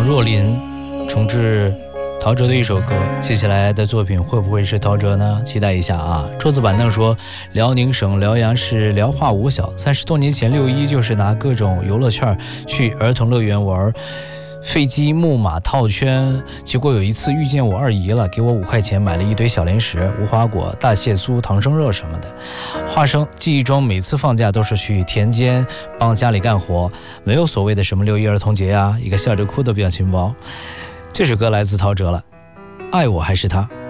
若琳重制陶喆的一首歌，接下来的作品会不会是陶喆呢？期待一下啊！桌子板凳说，辽宁省辽阳市辽化五小30多年前6·1就是拿各种游乐券去儿童乐园玩飞机木马套圈，结果有一次遇见我二姨了，给我5块钱买了一堆小零食、无花果、大蟹酥、唐生肉什么的。话生记忆中每次放假都是去田间帮家里干活，没有所谓的什么6·1儿童节啊，一个笑着哭的表情包。这首歌来自陶喆了，爱我还是他。